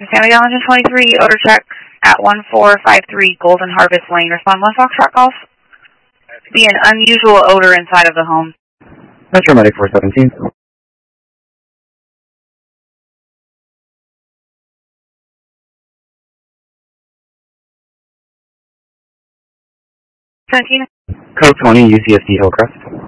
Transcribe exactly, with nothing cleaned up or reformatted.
San Miguel Engine twenty-three, odor check at one four five three Golden Harvest Lane. Respond one Foxtrot Golf. Be an unusual odor inside of the home. Metro Medic four seventeen. seventeen. Code twenty, U C S D Hillcrest.